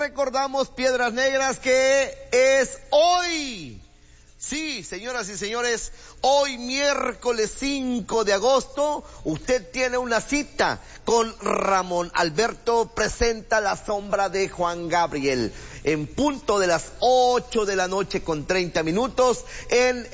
recordamos, Piedras Negras, que es hoy. Sí, señoras y señores, hoy miércoles 5 de agosto, usted tiene una cita con Ramón Alberto presenta La Sombra de Juan Gabriel, en punto de las 8 de la noche con 30 minutos, en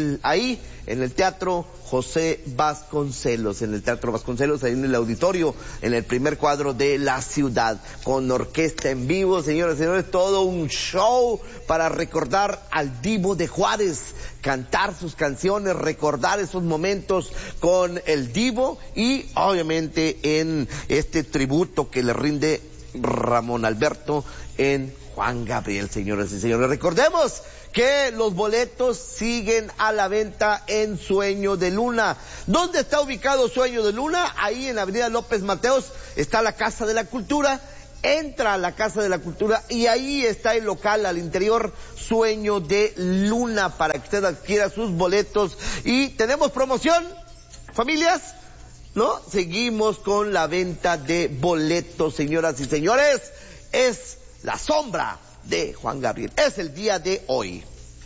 el Teatro José Vasconcelos, ahí en el auditorio, en el primer cuadro de la ciudad, con orquesta en vivo, señoras y señores, todo un show para recordar al Divo de Juárez, cantar sus canciones, recordar esos momentos con el Divo y obviamente en este tributo que le rinde Ramón Alberto en Juan Gabriel, señoras y señores. Recordemos que los boletos siguen a la venta en Sueño de Luna. ¿Dónde está ubicado Sueño de Luna? Ahí en Avenida López Mateos está la Casa de la Cultura. Entra a la Casa de la Cultura y ahí está el local al interior, Sueño de Luna, para que usted adquiera sus boletos. Y tenemos promoción, familias, ¿no? Seguimos con la venta de boletos, señoras y señores. Es La Sombra de Juan Gabriel. Es el día de hoy.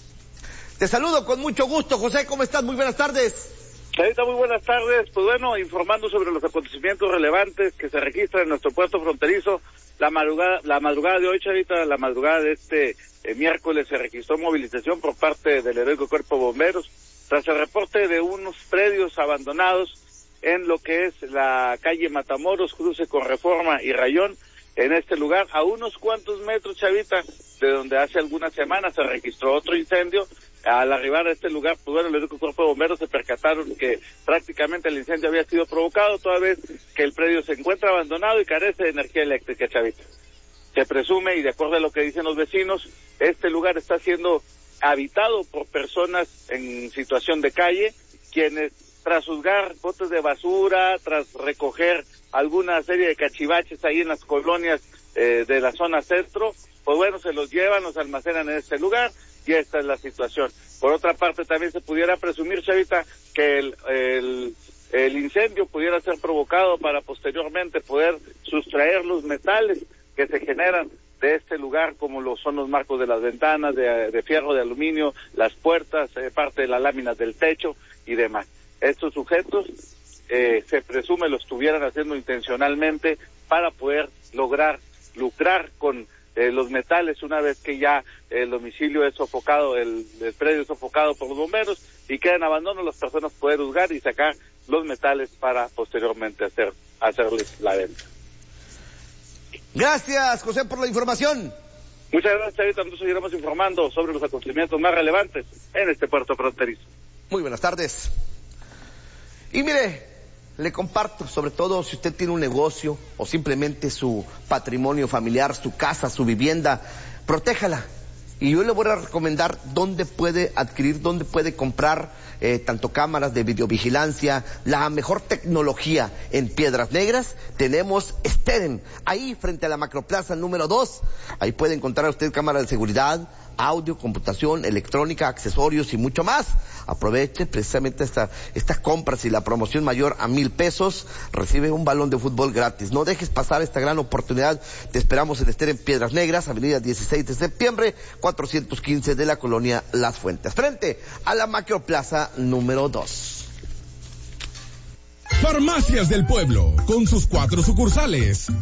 Te saludo con mucho gusto, José. ¿Cómo estás? Muy buenas tardes. Clarita, muy buenas tardes. Pues bueno, informando sobre los acontecimientos relevantes que se registran en nuestro puerto fronterizo. La madrugada de hoy, Chavita, la madrugada de este miércoles se registró movilización por parte del heroico Cuerpo de Bomberos tras el reporte de unos predios abandonados en lo que es la calle Matamoros, cruce con Reforma y Rayón. En este lugar, a unos cuantos metros, Chavita, de donde hace algunas semanas se registró otro incendio. Al arribar a este lugar, pues bueno, el heroico Cuerpo de Bomberos se percataron que prácticamente el incendio había sido provocado, toda vez que el predio se encuentra abandonado y carece de energía eléctrica, Chavita. Se presume, y de acuerdo a lo que dicen los vecinos, este lugar está siendo habitado por personas en situación de calle, quienes tras juzgar botes de basura, tras recoger alguna serie de cachivaches ahí en las colonias de la zona centro, pues bueno, se los llevan, los almacenan en este lugar, y esta es la situación. Por otra parte, también se pudiera presumir, Chavita, que el incendio pudiera ser provocado para posteriormente poder sustraer los metales que se generan de este lugar, como lo son los marcos de las ventanas, de fierro, de aluminio, las puertas, parte de las láminas del techo y demás. Estos sujetos se presume lo estuvieran haciendo intencionalmente para poder lograr lucrar con los metales una vez que ya el domicilio es sofocado, el predio es sofocado por los bomberos y queda en abandono, las personas pueden juzgar y sacar los metales para posteriormente hacerles la venta. Gracias, José, por la información. Muchas gracias, Chavita. Nosotros seguiremos informando sobre los acontecimientos más relevantes en este puerto fronterizo. Muy buenas tardes. Y mire, le comparto, sobre todo si usted tiene un negocio o simplemente su patrimonio familiar, su casa, su vivienda, protéjala. Y yo le voy a recomendar dónde puede adquirir, dónde puede comprar tanto cámaras de videovigilancia, la mejor tecnología en Piedras Negras. Tenemos Steren, ahí frente a la Macroplaza número 2. Ahí puede encontrar usted cámaras de seguridad, audio, computación, electrónica, accesorios y mucho más. Aproveche precisamente estas compras y la promoción mayor a 1,000 pesos. Recibe un balón de fútbol gratis. No dejes pasar esta gran oportunidad. Te esperamos en Steren Piedras Negras, avenida 16 de septiembre, 415 de la colonia Las Fuentes, frente a la Macroplaza número 2. Farmacias del Pueblo, con sus 4 sucursales.